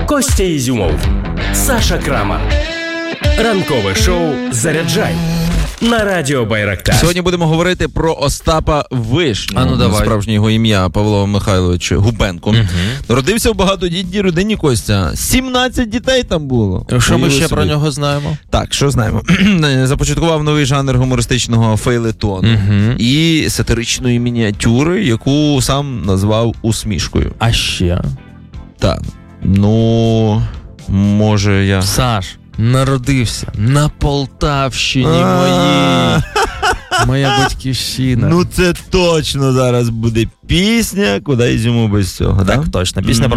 Костя Ізюмов, Саша Крамар. Ранкове шоу «Заряджай» на радіо Байрактар. Сьогодні будемо говорити про Остапа Вишню. Давай. Справжнє його ім'я Павло Михайлович Губенко. Народився в багатодітній родині, Костя. 17 дітей там було. Що ми ще про нього знаємо? Так, що знаємо? Започаткував новий жанр гумористичного фейлетону і сатиричної мініатюри, яку сам назвав усмішкою. А ще? Так. Може я... Саш, народився на Полтавщині моїй. Моя батьківщина. Це точно зараз буде пісня, куди Ізюму без цього, так? Точно. Пісня про